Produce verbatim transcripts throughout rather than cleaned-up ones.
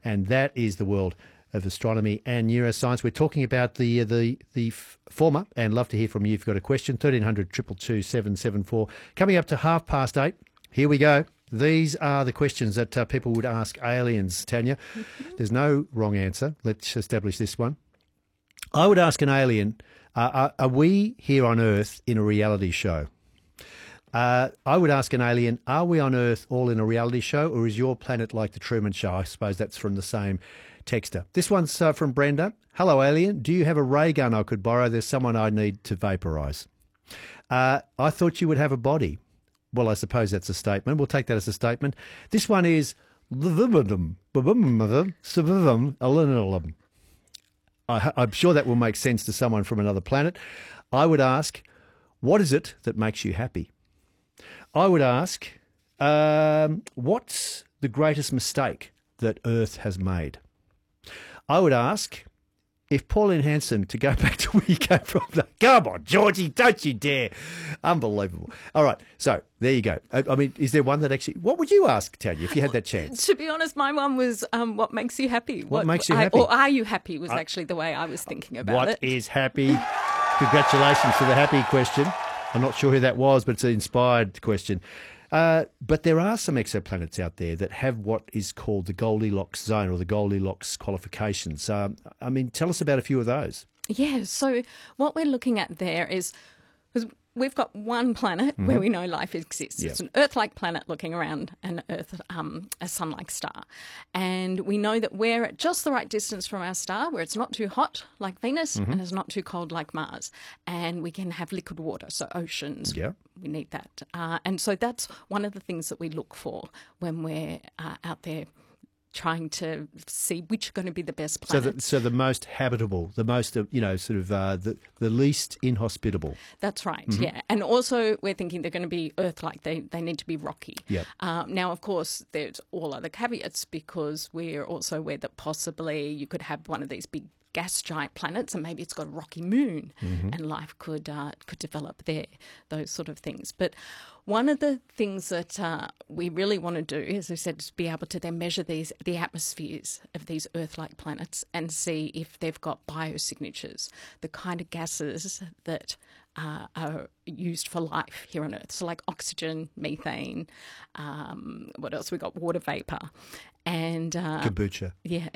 and that is the world of astronomy and neuroscience. We're talking about the the the former, and love to hear from you if you've got a question. thirteen hundred, two two two, seven seven four. Coming up to half past eight. Here we go. These are the questions that uh, people would ask aliens, Tanya. There's no wrong answer. Let's establish this one. I would ask an alien, uh, are, are we here on Earth in a reality show? Uh, I would ask an alien, are we on Earth all in a reality show, or is your planet like the Truman Show? I suppose that's from the same texter. This one's uh, from Brenda. Hello, alien. Do you have a ray gun I could borrow? There's someone I need to vaporise. Uh, I thought you would have a body. Well, I suppose that's a statement. We'll take that as a statement. This one is, I, I'm sure that will make sense to someone from another planet. I would ask, what is it that makes you happy? I would ask, um, what's the greatest mistake that Earth has made? I would ask if Pauline Hanson, to go back to where you came from, come on, Georgie, don't you dare. Unbelievable. All right, so there you go. I, I mean, is there one that actually, what would you ask, Tanya, if you had that chance? To be honest, my one was um, what makes you happy? What, what makes you happy? I, or are you happy was I, actually the way I was thinking about what it. What is happy? Congratulations for the happy question. I'm not sure who that was, but it's an inspired question. Uh, but there are some exoplanets out there that have what is called the Goldilocks zone or the Goldilocks qualifications. Um, I mean, tell us about a few of those. Yeah, so what we're looking at there is we've got one planet mm-hmm. where we know life exists. Yeah. It's an Earth-like planet looking around an Earth, um, a sun-like star. And we know that we're at just the right distance from our star, where it's not too hot like Venus mm-hmm. and it's not too cold like Mars. And we can have liquid water, so oceans. Yeah. We need that. Uh, and so that's one of the things that we look for when we're uh, out there trying to see which are going to be the best planets. So the, so the most habitable, the most, uh, you know, sort of uh, the, the least inhospitable. That's right, mm-hmm. yeah. And also we're thinking they're going to be Earth-like. They they need to be rocky. Yep. Um, now, of course, there's all other caveats because we're also aware that possibly you could have one of these big gas giant planets and maybe it's got a rocky moon mm-hmm. and life could uh, could develop there, those sort of things. But one of the things that uh, we really want to do, as I said, is be able to then measure these the atmospheres of these Earth-like planets and see if they've got biosignatures, the kind of gases that uh, are used for life here on Earth. So like oxygen, methane, um, what else? We've got water vapour. And uh, kombucha. Yeah.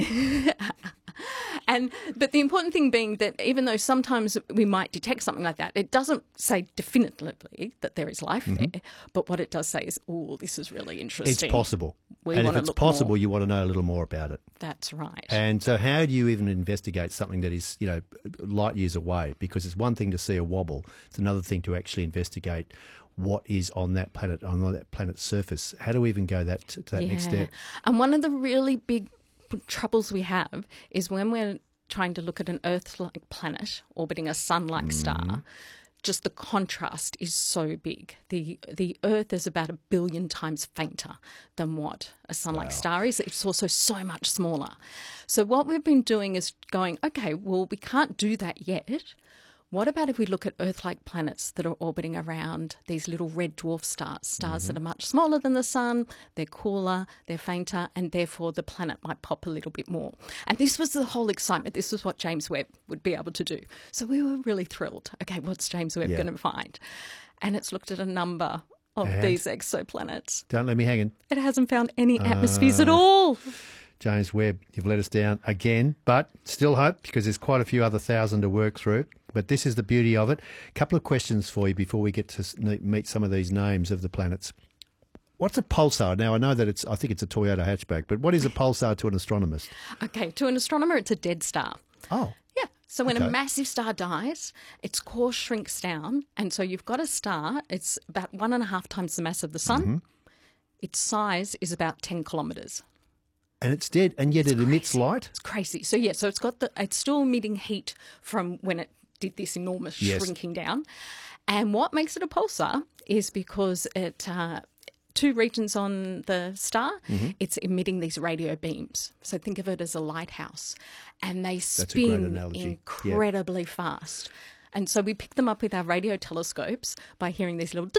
And but the important thing being that even though sometimes we might detect something like that, it doesn't say definitively that there is life mm-hmm. there. But what it does say is, oh, this is really interesting. It's possible. We and want if to it's possible, more. you want to know a little more about it. That's right. And so how do you even investigate something that is, you know, light years away? Because it's one thing to see a wobble. It's another thing to actually investigate what is on that planet, on that planet's surface. How do we even go that to that yeah. next step? And one of the really big troubles we have is when we're trying to look at an Earth-like planet orbiting a sun-like mm. star, just the contrast is so big. The the Earth is about a billion times fainter than what a sun-like wow. star is. It's also so much smaller. So what we've been doing is going, okay, well, we can't do that yet. What about if we look at Earth-like planets that are orbiting around these little red dwarf stars, stars mm-hmm. that are much smaller than the sun, they're cooler, they're fainter, and therefore the planet might pop a little bit more. And this was the whole excitement. This was what James Webb would be able to do. So we were really thrilled. Okay, what's James Webb yeah. going to find? And it's looked at a number of and these exoplanets. Don't let me hang in. It hasn't found any uh, atmospheres at all. James Webb, you've let us down again, but still hope because there's quite a few other thousand to work through. But this is the beauty of it. A couple of questions for you before we get to meet some of these names of the planets. What's a pulsar? Now, I know that it's, I think it's a Toyota hatchback, but what is a pulsar to an astronomist? Okay, to an astronomer, it's a dead star. Oh. Yeah. So when okay. a massive star dies, its core shrinks down. And so you've got a star, it's about one and a half times the mass of the sun. Mm-hmm. Its size is about ten kilometres. And it's dead, and yet it's it crazy. emits light? It's crazy. So, yeah, so it's got the, it's still emitting heat from when it did this enormous yes. shrinking down. And what makes it a pulsar is because it uh, two regions on the star, mm-hmm. it's emitting these radio beams. So think of it as a lighthouse. And they spin incredibly yeah. fast. And so we pick them up with our radio telescopes by hearing these little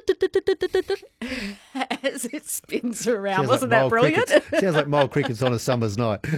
as it spins around. Sounds Wasn't like that brilliant? Sounds like mole crickets on a summer's night.